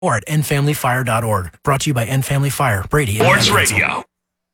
or at endfamilyfire.org. Brought to you by End Family Fire, Brady. Sports Radio.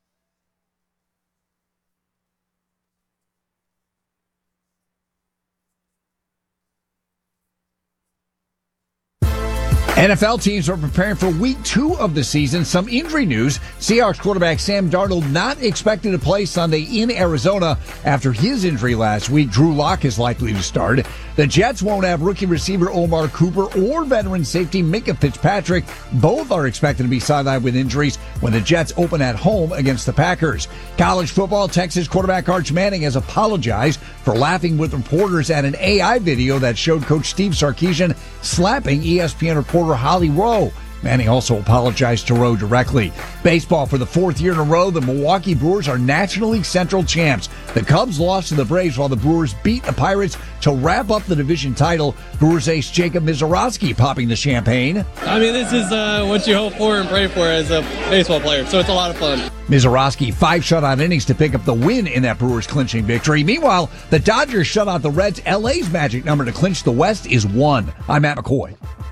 NFL teams are preparing for week 2 of the season. Some injury news. Seahawks quarterback Sam Darnold not expected to play Sunday in Arizona after his injury last week. Drew Lock is likely to start. The Jets won't have rookie receiver Omar Cooper or veteran safety Minka Fitzpatrick. Both are expected to be sidelined with injuries when the Jets open at home against the Packers. College football, Texas quarterback Arch Manning has apologized for laughing with reporters at an AI video that showed Coach Steve Sarkisian slapping ESPN reporter Holly Rowe. Manning also apologized to Rowe directly. Baseball, for the 4th year in a row, the Milwaukee Brewers are National League Central champs. The Cubs lost to the Braves while the Brewers beat the Pirates to wrap up the division title. Brewers ace Jacob Misiorowski popping the champagne. I mean, this is what you hope for and pray for as a baseball player, so it's a lot of fun. Misiorowski, 5 shutout innings to pick up the win in that Brewers clinching victory. Meanwhile, the Dodgers shut out the Reds. LA's magic number to clinch the West is 1. I'm Matt McCoy.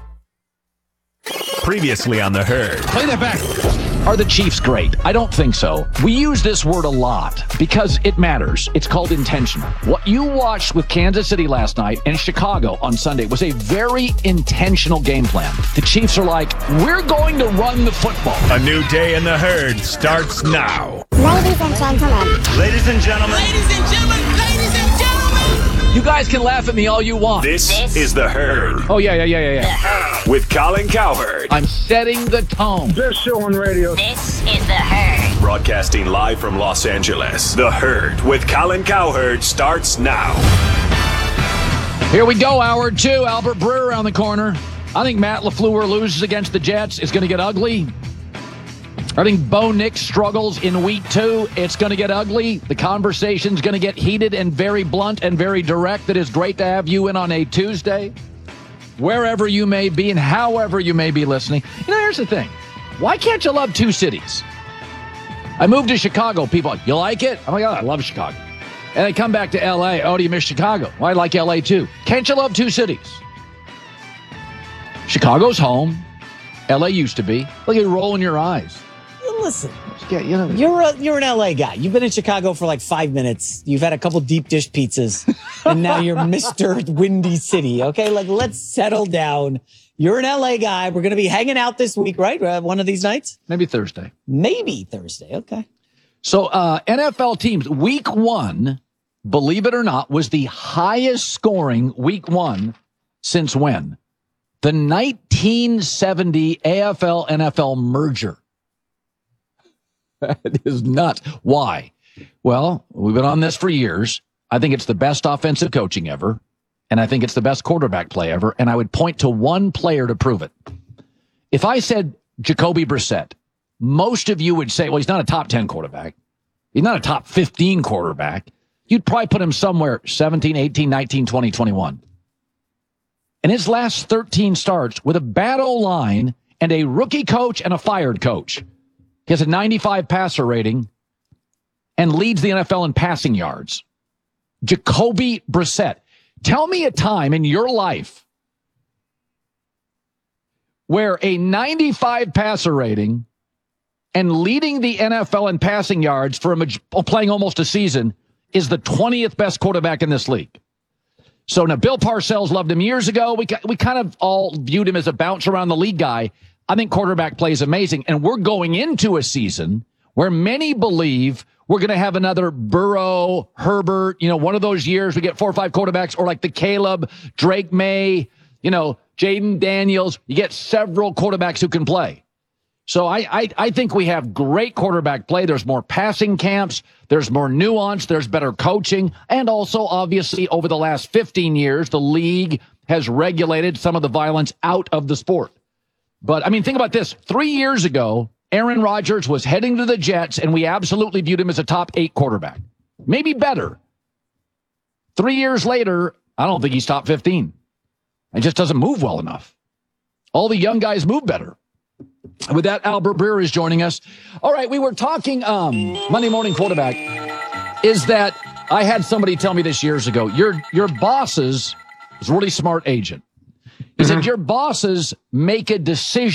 Previously on The Herd. Play that back. Are the Chiefs great? I don't think so. We use this word a lot because it matters. It's called intentional. What you watched with Kansas City last night and Chicago on Sunday was a very intentional game plan. The Chiefs are like, we're going to run the football. A new day in The Herd starts now. Ladies and gentlemen. Ladies and gentlemen. Ladies and gentlemen. Ladies and gentlemen. You guys can laugh at me all you want. This is The Herd. Oh, yeah. With Colin Cowherd. I'm setting the tone. Best show on radio. This is The Herd. Broadcasting live from Los Angeles. The Herd with Colin Cowherd starts now. Here we go, hour 2. Albert Breer around the corner. I think Matt LaFleur loses against the Jets. It's going to get ugly. I think Bo Nix struggles in week 2. It's going to get ugly. The conversation's going to get heated and very blunt and very direct. It is great to have you in on a Tuesday, wherever you may be and however you may be listening. You know, here's the thing. Why can't you love 2 cities? I moved to Chicago. People are like, you like it? I'm like, oh, I love Chicago. And I come back to L.A. Oh, do you miss Chicago? Well, I like L.A. too. Can't you love 2 cities? Chicago's home. L.A. used to be. Look at you rolling your eyes. Listen, Yeah, you know, you're an LA guy. You've been in Chicago for like 5 minutes. You've had a couple deep dish pizzas, and now you're Mr. Windy City. Okay, like let's settle down. You're an LA guy. We're going to be hanging out this week, right? One of these nights? maybe Thursday. Maybe Thursday. Okay. So NFL teams, week 1, believe it or not, was the highest scoring week 1 since when? The 1970 AFL-NFL merger. That is nuts. Why? Well, we've been on this for years. I think it's the best offensive coaching ever, and I think it's the best quarterback play ever, and I would point to one player to prove it. If I said Jacoby Brissett, most of you would say, well, he's not a top 10 quarterback. He's not a top 15 quarterback. You'd probably put him somewhere 17, 18, 19, 20, 21. In his last 13 starts with a bad O-line and a rookie coach and a fired coach, he has a 95 passer rating and leads the NFL in passing yards. Jacoby Brissett. Tell me a time in your life where a 95 passer rating and leading the NFL in passing yards for playing almost a season is the 20th best quarterback in this league. So now Bill Parcells loved him years ago. We kind of all viewed him as a bounce around the league guy. I think quarterback play is amazing. And we're going into a season where many believe we're going to have another Burrow, Herbert, one of those years we get 4 or 5 quarterbacks, or like the Caleb, Drake May, Jaden Daniels. You get several quarterbacks who can play. So I think we have great quarterback play. There's more passing camps. There's more nuance. There's better coaching. And also, obviously, over the last 15 years, the league has regulated some of the violence out of the sport. But, I mean, think about this. 3 years ago, Aaron Rodgers was heading to the Jets, and we absolutely viewed him as a top 8 quarterback. Maybe better. 3 years later, I don't think he's top 15. It just doesn't move well enough. All the young guys move better. With that, Albert Breer is joining us. All right, we were talking Monday Morning Quarterback. Is that I had somebody tell me this years ago, your boss's was a really smart agent. is that your bosses make a decision